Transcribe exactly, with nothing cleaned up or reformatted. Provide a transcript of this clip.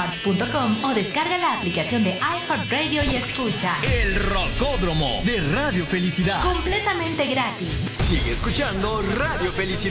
iHeart punto com o descarga la aplicación de iHeartRadio y escucha El Rocódromo de Radio Felicidad. completamente gratis. Sigue escuchando Radio Felicidad.